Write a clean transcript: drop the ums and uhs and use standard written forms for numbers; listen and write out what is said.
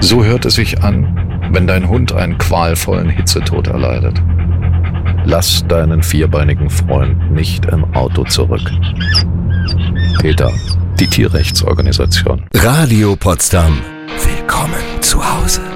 So hört es sich an, wenn dein Hund einen qualvollen Hitzetod erleidet. Lass deinen vierbeinigen Freund nicht im Auto zurück. PETA, die Tierrechtsorganisation. Radio Potsdam. Willkommen zu Hause.